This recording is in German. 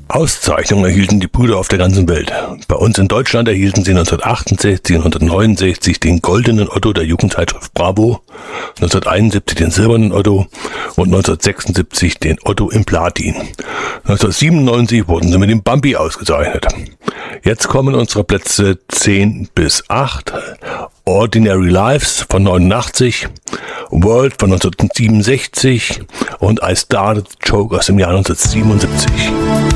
Auszeichnungen erhielten die Brüder auf der ganzen Welt. Bei uns in Deutschland erhielten sie 1968 und 1969 den Goldenen Otto der Jugendzeitschrift Bravo, 1971 den Silbernen Otto und 1976 den Otto im Platin. 1997 wurden sie mit dem Bambi ausgezeichnet. Jetzt kommen unsere Plätze 10 bis 8. Ordinary Lives von 89, World von 1967 und I Started Joke aus dem Jahr 1977.